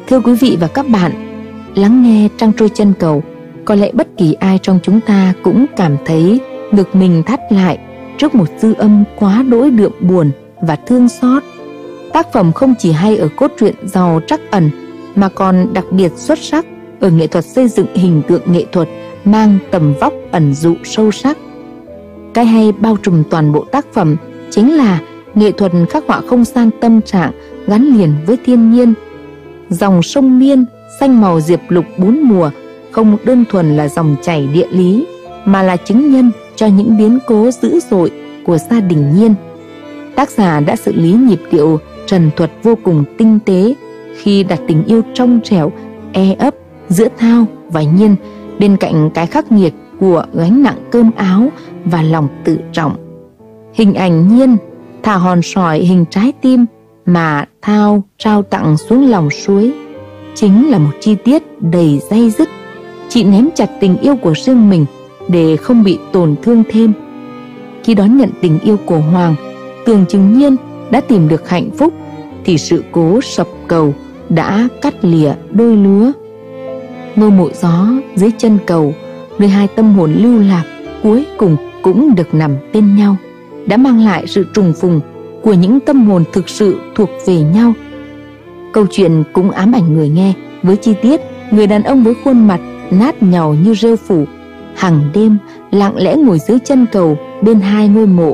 Thưa quý vị và các bạn, lắng nghe Trăng trôi chân cầu, có lẽ bất kỳ ai trong chúng ta cũng cảm thấy ngực mình thắt lại trước một dư âm quá đỗi đượm buồn và thương xót. Tác phẩm không chỉ hay ở cốt truyện giàu trắc ẩn mà còn đặc biệt xuất sắc ở nghệ thuật xây dựng hình tượng nghệ thuật mang tầm vóc ẩn dụ sâu sắc. Cái hay bao trùm toàn bộ tác phẩm chính là nghệ thuật khắc họa không gian tâm trạng gắn liền với thiên nhiên. Dòng sông Miên xanh màu diệp lục bốn mùa không đơn thuần là dòng chảy địa lý mà là chứng nhân cho những biến cố dữ dội của gia đình Nhiên. Tác giả đã xử lý nhịp điệu trần thuật vô cùng tinh tế khi đặt tình yêu trong trẻo, e ấp giữa Thao và Nhiên bên cạnh cái khắc nghiệt của gánh nặng cơm áo và lòng tự trọng. Hình ảnh Nhiên thả hòn sỏi hình trái tim mà Thao trao tặng xuống lòng suối chính là một chi tiết đầy day dứt. Chị ném chặt tình yêu của riêng mình để không bị tổn thương thêm. Khi đón nhận tình yêu của Hoàng, tưởng chừng Nhiên đã tìm được hạnh phúc, thì sự cố sập cầu đã cắt lìa đôi lứa. Ngôi mộ gió dưới chân cầu, nơi hai tâm hồn lưu lạc cuối cùng cũng được nằm bên nhau, đã mang lại sự trùng phùng của những tâm hồn thực sự thuộc về nhau. Câu chuyện cũng ám ảnh người nghe với chi tiết người đàn ông với khuôn mặt nát nhàu như rêu phủ hàng đêm lặng lẽ ngồi dưới chân cầu bên hai ngôi mộ.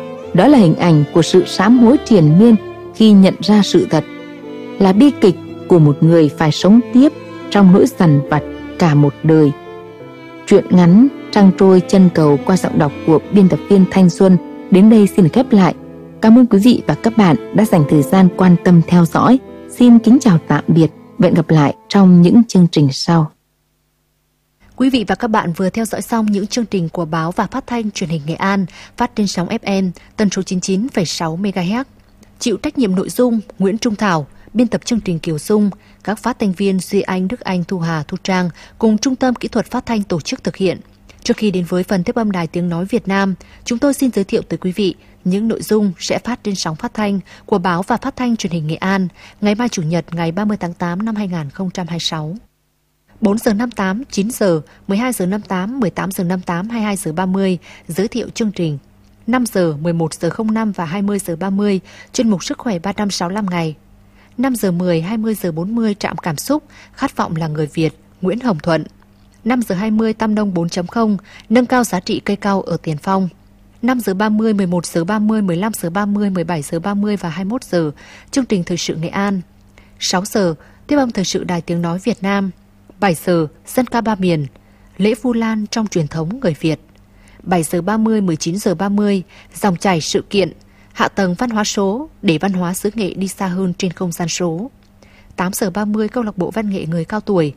Đó là hình ảnh của sự sám hối triền miên khi nhận ra sự thật, là bi kịch của một người phải sống tiếp trong nỗi dằn vặt cả một đời. Truyện ngắn Trăng trôi chân cầu qua giọng đọc của biên tập viên Thanh Xuân đến đây xin được khép lại. Cảm ơn quý vị và các bạn đã dành thời gian quan tâm theo dõi. Xin kính chào tạm biệt và hẹn gặp lại trong những chương trình sau. Quý vị và các bạn vừa theo dõi xong những chương trình của báo và phát thanh truyền hình Nghệ An phát trên sóng FM tần số 99,6 MHz. Chịu trách nhiệm nội dung Nguyễn Trung Thảo, biên tập chương trình Kiều Dung, các phát thanh viên Duy Anh, Đức Anh, Thu Hà, Thu Trang cùng Trung tâm Kỹ thuật Phát thanh tổ chức thực hiện. Trước khi đến với phần tiếp âm Đài Tiếng Nói Việt Nam, chúng tôi xin giới thiệu tới quý vị những nội dung sẽ phát trên sóng phát thanh của báo và phát thanh truyền hình Nghệ An ngày mai Chủ nhật ngày 30 tháng 8 năm 2026. 4 giờ 58, 9 giờ, 12 giờ 58, 18 giờ 58, 22 giờ 30 giới thiệu chương trình. 5 giờ, 11 giờ 05 và 20 giờ 30 chuyên mục Sức khỏe 365 ngày. 5 giờ 10, 20 giờ 40 trạm cảm xúc, khát vọng là người Việt, Nguyễn Hồng Thuận. 5 giờ 20 Tam Nông 4.0, nâng cao giá trị cây cau ở Tiền Phong. 5 giờ 30, 11 giờ 30, 15 giờ 30, 17 giờ 30 và 21 giờ chương trình Thời sự Nghệ An. 6 giờ tiếp âm Thời sự Đài Tiếng Nói Việt Nam. 7 giờ dân ca ba miền, lễ Vu Lan trong truyền thống người Việt. 7 giờ 30, 19 giờ 30 dòng chảy sự kiện, hạ tầng văn hóa số để văn hóa xứ Nghệ đi xa hơn trên không gian số. 8 giờ 30 câu lạc bộ văn nghệ người cao tuổi.